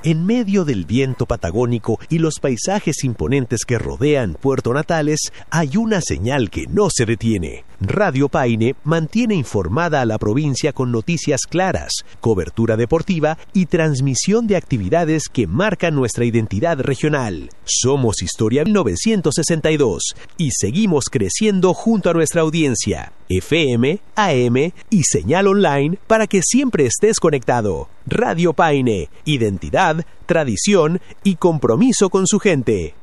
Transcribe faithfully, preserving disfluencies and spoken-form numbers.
En medio del viento patagónico y los paisajes imponentes que rodean Puerto Natales, hay una señal que no se detiene. Radio Paine mantiene informada a la provincia con noticias claras, cobertura deportiva y transmisión de actividades que marcan nuestra identidad regional. Somos Historia mil novecientos sesenta y dos y seguimos creciendo junto a nuestra audiencia. F M, A M y señal online para que siempre estés conectado. Radio Paine, identidad, tradición y compromiso con su gente.